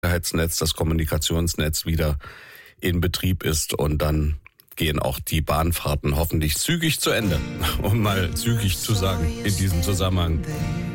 Sicherheitsnetz, das Kommunikationsnetz wieder in Betrieb ist und dann gehen auch die Bahnfahrten hoffentlich zügig zu Ende, um mal zügig zu sagen in diesem Zusammenhang.